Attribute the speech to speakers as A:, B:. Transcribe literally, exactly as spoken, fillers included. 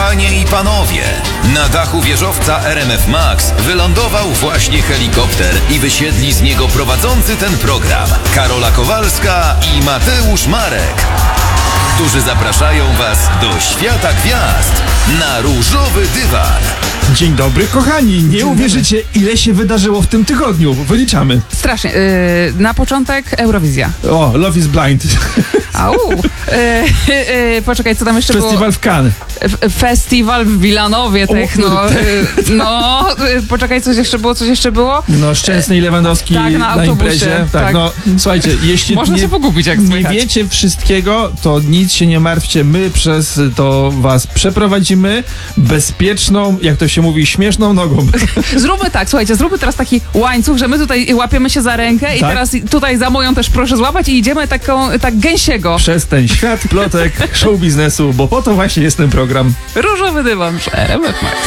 A: Panie i panowie, na dachu wieżowca R M F Max wylądował właśnie helikopter i wysiedli z niego prowadzący ten program Karola Kowalska i Mateusz Marek, którzy zapraszają Was do świata gwiazd na różowy dywan.
B: Dzień dobry, kochani. Nie uwierzycie, ile się wydarzyło w tym tygodniu. Wyliczamy.
C: Strasznie. Yy, na początek Eurowizja.
B: O, Love is Blind.
C: Au. Yy, yy, poczekaj, co tam jeszcze
B: Festiwal
C: było?
B: w Cannes.
C: F- Festiwal w Wilanowie Techno.
B: kurde.
C: Yy, no, yy, poczekaj, coś jeszcze było, coś jeszcze było?
B: No, Szczęsny i Lewandowski
C: Tak, na
B: na
C: autobusie,
B: imprezie. Tak,
C: tak.
B: no, słuchajcie, jeśli
C: Można
B: nie,
C: się pogubić, jak
B: nie
C: słychać.
B: wiecie wszystkiego, to nic się nie martwcie. My przez to was przeprowadzimy bezpieczną, jak to się mówi, śmieszną nogą.
C: Zróbmy tak, słuchajcie, zróbmy teraz taki łańcuch, że my tutaj łapiemy się za rękę i
B: Tak.
C: teraz tutaj za moją też proszę złapać i idziemy taką, tak gęsiego.
B: Przez ten świat plotek show biznesu, bo po to właśnie jest ten program.
C: Różowy dywan w R M F Max.